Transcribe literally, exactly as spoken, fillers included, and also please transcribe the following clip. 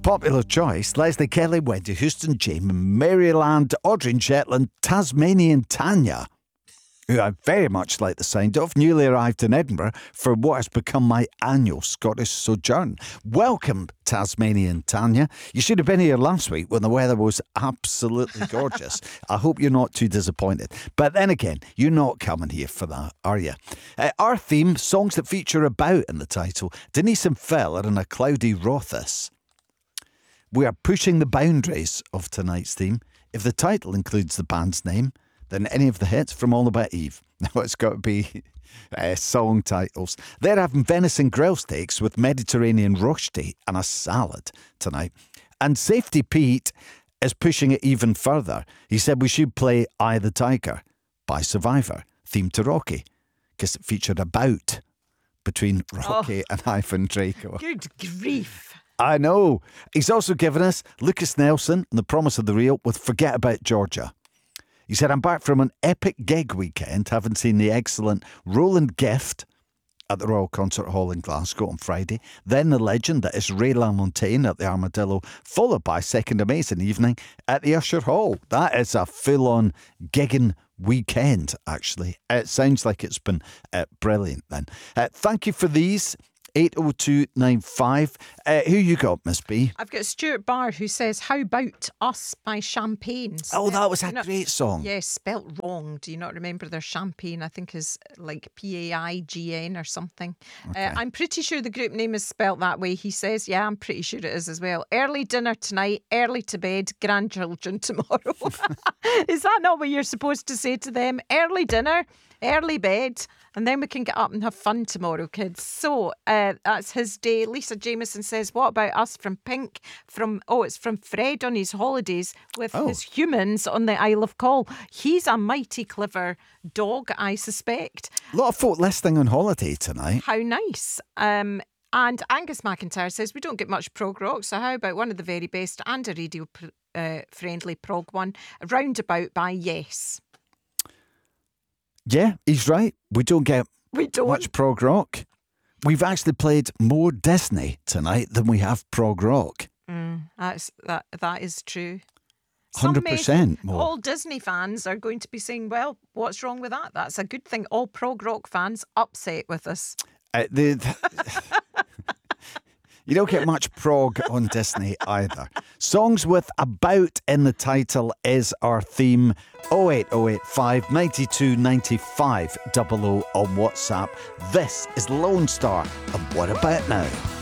Popular choice: Leslie Kelly, Wendy Houston, Jamie Maryland, Audrey in Shetland, Tasmanian Tanya, who I very much like the sound of, newly arrived in Edinburgh for what has become my annual Scottish sojourn. Welcome, Tasmanian Tanya. You should have been here last week when the weather was absolutely gorgeous. I hope you're not too disappointed. But then again, you're not coming here for that, are you? Uh, our theme, songs that feature about in the title, Denise and Phil are in a cloudy Rothes. We are pushing the boundaries of tonight's theme. If the title includes the band's name, then any of the hits from All About Eve. Now it's got to be uh, song titles. They're having venison grill steaks with Mediterranean rosti and a salad tonight. And Safety Pete is pushing it even further. He said we should play Eye the Tiger by Survivor, themed to Rocky, because it featured a bout between Rocky oh, and Ivan Draco. Good grief. I know. He's also given us Lucas Nelson and The Promise of the Real with Forget About Georgia. He said, I'm back from an epic gig weekend, having seen the excellent Roland Gift at the Royal Concert Hall in Glasgow on Friday, then the legend that is Ray LaMontagne at the Armadillo, followed by second amazing evening at the Usher Hall. That is a full-on gigging weekend, actually. It sounds like it's been uh, brilliant then. Uh, thank you for these. eight oh two nine five. Uh, who you got, Miss B? I've got Stuart Barr who says, How About Us by Champagne. Oh, that was a not, great song. Yes, yeah, spelt wrong. Do you not remember their Champagne? I think is like P A I G N or something. Okay. Uh, I'm pretty sure the group name is spelt that way. He says, yeah, I'm pretty sure it is as well. Early dinner tonight, early to bed, grandchildren tomorrow. Is that not what you're supposed to say to them? Early dinner, early bed, and then we can get up and have fun tomorrow, kids. So uh, that's his day. Lisa Jameson says, what about us from Pink? From Oh, it's from Fred on his holidays with oh. his humans on the Isle of Coll. He's a mighty clever dog, I suspect. A lot of folk listening on holiday tonight. How nice. Um, and Angus McIntyre says, we don't get much prog rock, so how about one of the very best and a radio uh, friendly prog one, Roundabout by Yes. Yeah, he's right. We don't get we don't. much prog rock. We've actually played more Disney tonight than we have prog rock. Mm, that's that. That is true. one hundred percent more. All Disney fans are going to be saying, well, what's wrong with that? That's a good thing. All prog rock fans upset with us. Uh, the, the You don't get much prog on Disney either. Songs with about in the title is our theme. oh eight oh eight five, nine two nine five, double oh on WhatsApp. This is Lone Star and What About Now?